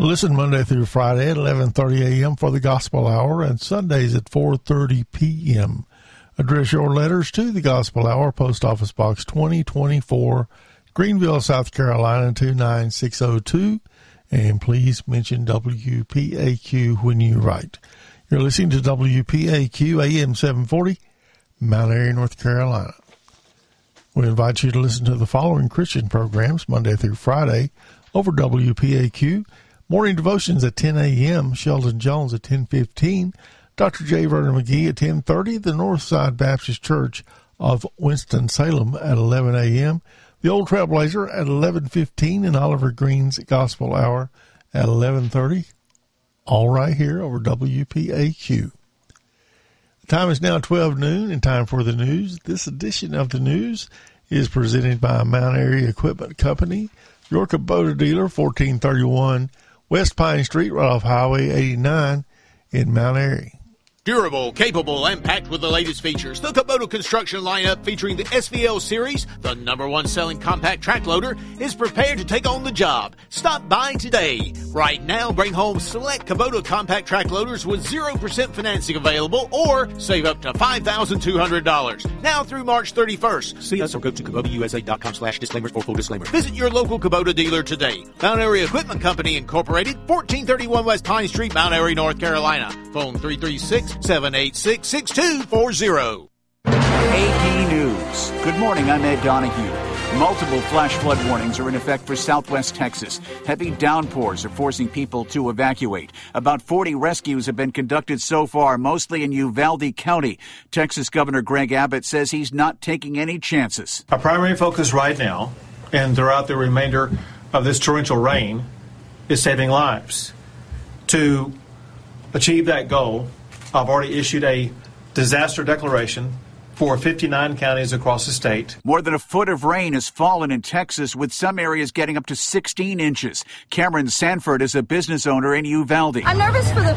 Listen Monday through Friday at 11:30 a.m. for the Gospel Hour and Sundays at 4:30 p.m. Address your letters to the Gospel Hour, Post Office Box 2024, Greenville, South Carolina 29602, and please mention WPAQ when you write. You're listening to WPAQ AM 740, Mount Airy, North Carolina. We invite you to listen to the following Christian programs Monday through Friday over WPAQ. Morning devotions at 10 a.m., Sheldon Jones at 10:15, Dr. J. Vernon McGee at 10:30, the Northside Baptist Church of Winston-Salem at 11 a.m., the Old Trailblazer at 11:15, and Oliver Green's Gospel Hour at 11:30, all right here over WPAQ. The time is now 12 noon and time for the news. This edition of the news is presented by Mount Airy Equipment Company, your Kubota dealer, 1431 West Pine Street, right off Highway 89 in Mount Airy. Durable, capable, and packed with the latest features. The Kubota construction lineup featuring the SVL series, the #1 selling compact track loader, is prepared to take on the job. Stop by today. Right now, bring home select Kubota compact track loaders with 0% financing available or save up to $5,200. Now through March 31st. See us or go to KubotaUSA.com/disclaimers for full disclaimer. Visit your local Kubota dealer today. Mount Airy Equipment Company Incorporated, 1431 West Pine Street, Mount Airy, North Carolina. Phone 336-786-6240. AP News. Good morning, I'm Ed Donahue. Multiple flash flood warnings are in effect for southwest Texas. Heavy downpours are forcing people to evacuate. About 40 rescues have been conducted so far, mostly in Uvalde County. Texas Governor Greg Abbott says he's not taking any chances. Our primary focus right now, and throughout the remainder of this torrential rain, is saving lives. To achieve that goal, I've already issued a disaster declaration for 59 counties across the state. More than a foot of rain has fallen in Texas, with some areas getting up to 16 inches. Cameron Sanford is a business owner in Uvalde. I'm nervous for the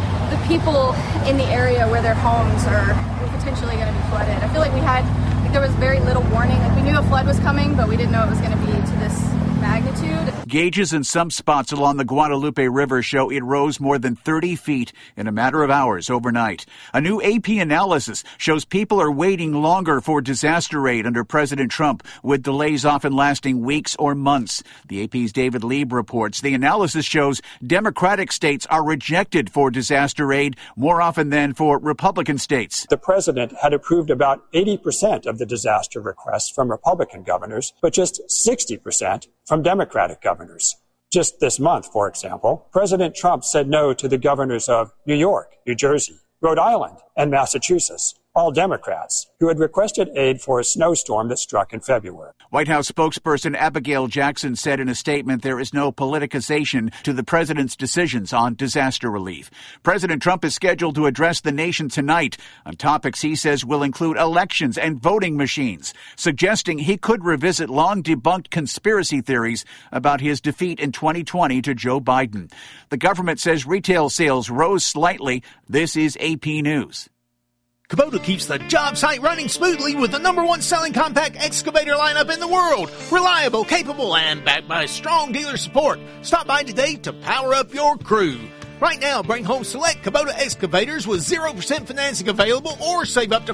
people in the area where their homes are potentially going to be flooded. I feel like there was very little warning. Like, we knew a flood was coming, but we didn't know it was going to be to this magnitude. Gauges in some spots along the Guadalupe River show it rose more than 30 feet in a matter of hours overnight. A new AP analysis shows people are waiting longer for disaster aid under President Trump, with delays often lasting weeks or months. The AP's David Lieb reports the analysis shows Democratic states are rejected for disaster aid more often than for Republican states. The president had approved about 80% of the disaster requests from Republican governors, but just 60% from Democratic governors. Just this month, for example, President Trump said no to the governors of New York, New Jersey, Rhode Island, and Massachusetts, all Democrats, who had requested aid for a snowstorm that struck in February. White House spokesperson Abigail Jackson said in a statement there is no politicization to the president's decisions on disaster relief. President Trump is scheduled to address the nation tonight on topics he says will include elections and voting machines, suggesting he could revisit long-debunked conspiracy theories about his defeat in 2020 to Joe Biden. The government says retail sales rose slightly. This is AP News. Kubota keeps the job site running smoothly with the #1 selling compact excavator lineup in the world. Reliable, capable, and backed by strong dealer support. Stop by today to power up your crew. Right now, bring home select Kubota excavators with 0% financing available or save up to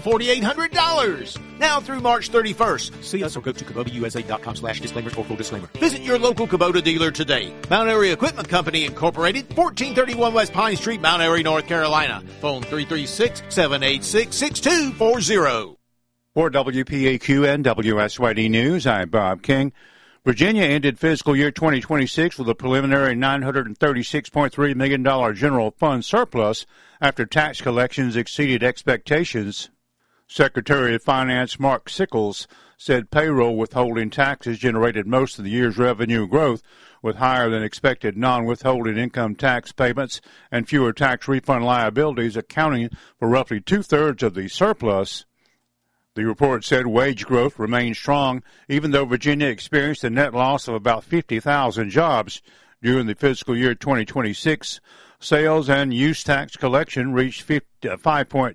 $4,800. Now through March 31st. See us or go to KubotaUSA.com/disclaimers for full disclaimer. Visit your local Kubota dealer today. Mount Airy Equipment Company Incorporated, 1431 West Pine Street, Mount Airy, North Carolina. Phone 336-786-6240. For WPAQ and WSYD News, I'm Bob King. Virginia ended fiscal year 2026 with a preliminary $936.3 million general fund surplus after tax collections exceeded expectations. Secretary of Finance Mark Sickles said payroll withholding taxes generated most of the year's revenue growth, with higher than expected non-withholding income tax payments and fewer tax refund liabilities accounting for roughly two-thirds of the surplus. The report said wage growth remained strong, even though Virginia experienced a net loss of about 50,000 jobs during the fiscal year 2026. Sales and use tax collection reached 5.2